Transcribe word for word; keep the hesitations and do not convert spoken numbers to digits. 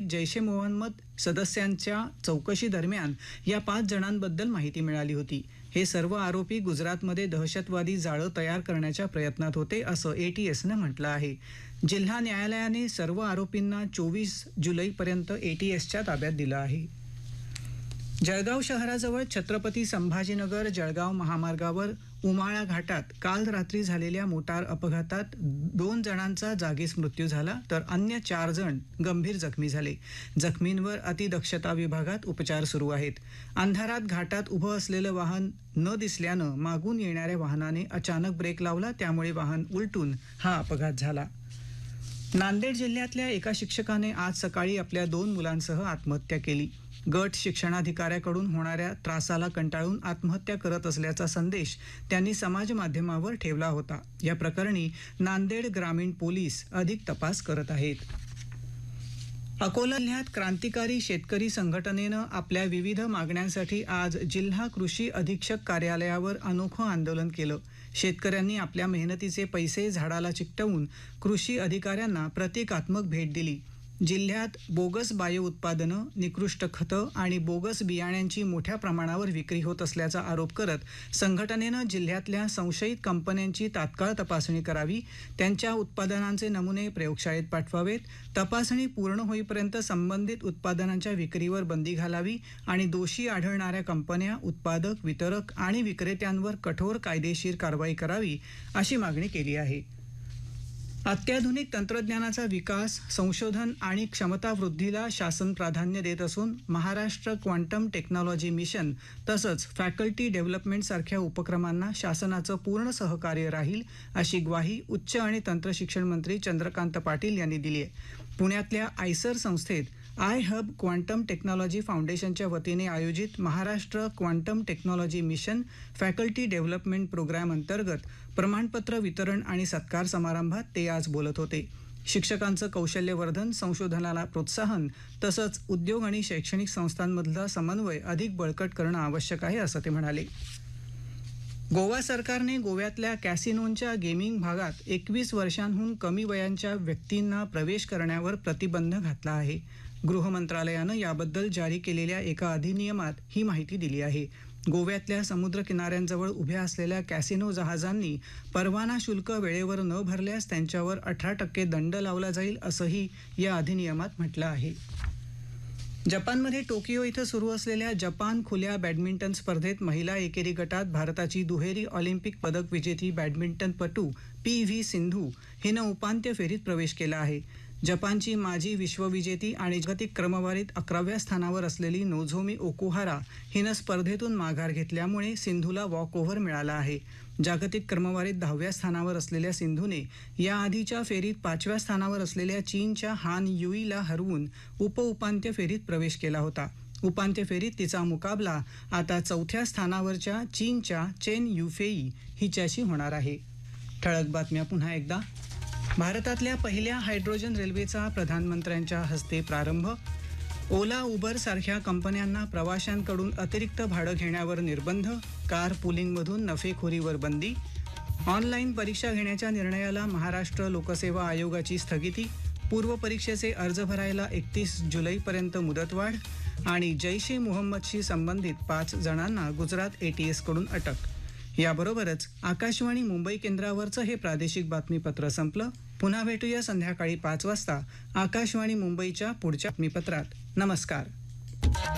जैश ए मोहम्मद सदस्यांच्या चौकशी दरम्यान या पाच जणांबद्दल माहिती मिळाली होती। हे सर्व आरोपी गुजरातमध्ये दहशतवादी जाळं तयार करण्याच्या प्रयत्नात होते असं एटीएसने म्हटलं आहे। जिल्हा न्यायालयाने सर्व आरोपींना चोवीस जुलैपर्यंत एटीएसच्या ताब्यात दिलं आहे। जळगाव शहराजवळ छत्रपती संभाजीनगर जळगाव महामार्गावर उमाळा घाटात काल रात्री झालेल्या मोटार अपघातात दोन जणांचा जागीच मृत्यू झाला, तर अन्य चार जण गंभीर जखमी झाले। जखमींवर अतिदक्षता विभागात उपचार सुरू आहेत। अंधारात घाटात उभं असलेलं वाहन न दिसल्यानं मागून येणाऱ्या वाहनाने अचानक ब्रेक लावला, त्यामुळे वाहन उलटून हा अपघात झाला। नांदेड जिल्ह्यातल्या एका शिक्षकाने आज सकाळी आपल्या दोन मुलांसह आत्महत्या केली। गट शिक्षणाधिकाऱ्याकडून होणाऱ्या त्रासाला कंटाळून आत्महत्या करत असल्याचा संदेश त्यांनी समाज माध्यमावर ठेवला होता। या प्रकरणी नांदेड ग्रामीण पोलीस अधिक तपास करत आहेत। अकोला जिल्ह्यात क्रांतिकारी शेतकरी संघटनेनं आपल्या विविध मागण्यांसाठी आज जिल्हा कृषी अधीक्षक कार्यालयावर अनोखं आंदोलन केलं। शेतकऱ्यांनी आपल्या मेहनतीचे पैसे झाडाला चिकटवून कृषी अधिकाऱ्यांना प्रतिकात्मक भेट दिली। जिल्ह्यात बोगस बायो उत्पादनं, निकृष्ट खतं आणि बोगस बियाण्यांची मोठ्या प्रमाणावर विक्री होत असल्याचा आरोप करत संघटनेनं जिल्ह्यातल्या संशयित कंपन्यांची तात्काळ तपासणी करावी, त्यांच्या उत्पादनांचे नमुने प्रयोगशाळेत पाठवावेत, तपासणी पूर्ण होईपर्यंत संबंधित उत्पादनांच्या विक्रीवर बंदी घालावी आणि दोषी आढळणाऱ्या कंपन्या, उत्पादक, वितरक आणि विक्रेत्यांवर कठोर कायदेशीर कारवाई करावी अशी मागणी केली आहे। अत्याधुनिक तंत्रज्ञानाचा विकास, संशोधन आणि क्षमता वृद्धीला शासन प्राधान्य देत असून महाराष्ट्र क्वांटम टेक्नॉलॉजी मिशन तसंच फॅकल्टी डेव्हलपमेंट सारख्या उपक्रमांना शासनाचं पूर्ण सहकार्य राहील अशी ग्वाही उच्च आणि तंत्रशिक्षण मंत्री चंद्रकांत पाटील यांनी दिली आहे। पुण्यातल्या आयसर संस्थेत आय हब क्वांटम टेक्नॉलॉजी फाउंडेशनच्या वतीने आयोजित Maharashtra quantum technology mission faculty development programme अंतर्गत प्रमाणपत्र वितरण आणि सत्कार समारंभात ते आज बोलत होते। शिक्षकांचं कौशल्यवर्धन, संशोधनाला प्रोत्साहन तसंच उद्योग आणि शैक्षणिक संस्थांमधला समन्वय अधिक बळकट करणं आवश्यक आहे असं ते म्हणाले। गोवा सरकारने गोव्यातल्या कॅसिनोंच्या गेमिंग भागात एकवीस वर्षांहून कमी वयांच्या व्यक्तींना प्रवेश करण्यावर प्रतिबंध घातला आहे। गृह मंत्रालयानं याबद्दल जारी केलेल्या एका अधिनियमात ही माहिती दिली आहे। गोव्यातल्या समुद्र किनाऱ्यांजवळ उभ्या असलेल्या कॅसिनो जहाजांनी परवाना शुल्क वेळेवर न भरल्यास त्यांच्यावर अठरा टक्के दंड लावला जाईल असंही या अधिनियमात म्हटलं आहे। जपानमध्ये टोकियो इथं सुरू असलेल्या जपान खुल्या बॅडमिंटन स्पर्धेत महिला एकेरी गटात भारताची दुहेरी ऑलिम्पिक पदक विजेती बॅडमिंटनपटू पी व्ही सिंधू हिनं उपांत्य फेरीत प्रवेश केला आहे। जपानची माजी विश्वविजेती आणि जागतिक क्रमवारीत अकराव्या स्थानावर असलेली नोझोमी ओकुहारा हिनं स्पर्धेतून माघार घेतल्यामुळे सिंधूला वॉक ओव्हर मिळाला आहे। जागतिक क्रमवारीत दहाव्या स्थानावर असलेल्या सिंधूने याआधीच्या फेरीत पाचव्या स्थानावर असलेल्या चीनच्या हान युईला हरवून उपउपांत्य फेरीत प्रवेश केला होता। उपांत्य फेरीत तिचा मुकाबला आता चौथ्या स्थानावरच्या चीनच्या चेन युफेई हिच्याशी होणार आहे। ठळक बातम्या पुन्हा एकदा। भारतातल्या पहिल्या हायड्रोजन रेल्वेचा प्रधानमंत्र्यांच्या हस्ते प्रारंभ। ओला, उबर सारख्या कंपन्यांना प्रवाशांकडून अतिरिक्त भाडं घेण्यावर निर्बंध। कार पुलिंगमधून नफेखोरीवर बंदी। ऑनलाईन परीक्षा घेण्याच्या निर्णयाला महाराष्ट्र लोकसेवा आयोगाची स्थगिती। पूर्व परीक्षेचे अर्ज भरायला एकतीस जुलैपर्यंत मुदतवाढ। आणि जैश ए मोहम्मदशी संबंधित पाच जणांना गुजरात एटीएसकडून अटक। याबरोबरच आकाशवाणी मुंबई केंद्रावरचं हे प्रादेशिक बातमीपत्र संपलं। पुन्हा भेटूया संध्याकाळी पाच वाजता आकाशवाणी मुंबईच्या पुढच्या बातमीपत्रात। नमस्कार।